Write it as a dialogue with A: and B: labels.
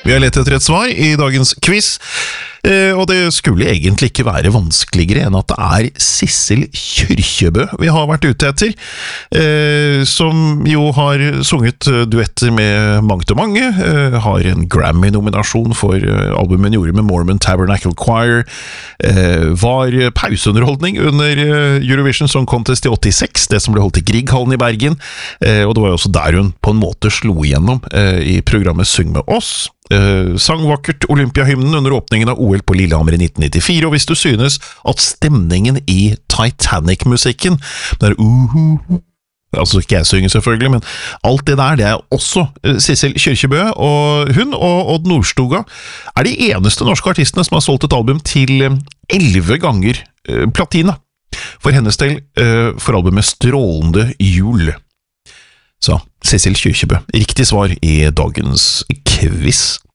A: Vi har lett etter et svar I dagens quiz, og det skulle egentlig ikke være vanskeligere enn at det Sissel Kyrkjebø vi har vært ute etter, som jo har sunget duetter med mangt og mange, har en Grammy-nominasjon for albumet hun gjorde med Mormon Tabernacle Choir, var pauseunderholdning under Eurovision Song Contest I 86, det som ble holdt I Grieghallen I Bergen, og det var jo også der hun på en måte slo igjennom I programmet Syng med oss, sang vakkert Olympiahymnen under åpningen av OL på Lillehammer I 1994, og hvis du synes at stemningen I Titanic-musikken, der altså ikke jeg synger selvfølgelig, men alt det der, det også Sissel Kyrkjebø, og hun og Odd Nordstoga de eneste norske artistene som har solgt et album til 11 ganger platina, for hennes del for albumet Strålende jul. Så, Sissel Kyrkjebø, riktig svar I dagens quiz.